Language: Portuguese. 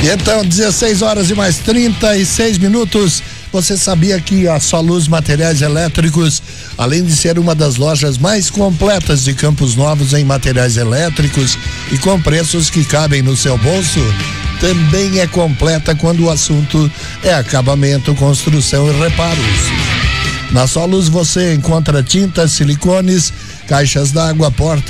Então, 16 horas e mais 36 minutos. Você sabia que a Soluz Materiais Elétricos, além de ser uma das lojas mais completas de Campos Novos em materiais elétricos e com preços que cabem no seu bolso, também é completa quando o assunto é acabamento, construção e reparos. Na Soluz você encontra tintas, silicones, caixas d'água, portas